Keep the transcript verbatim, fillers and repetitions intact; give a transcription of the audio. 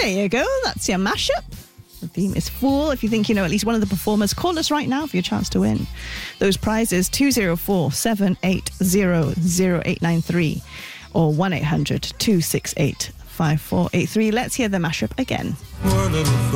There you go. That's your mashup. The theme is Fool. If you think you know at least one of the performers, call us right now for your chance to win those prizes. Two zero four, seven eight zero, zero eight nine three or one eight hundred, two six eight, five four eight three. Let's hear the mashup again.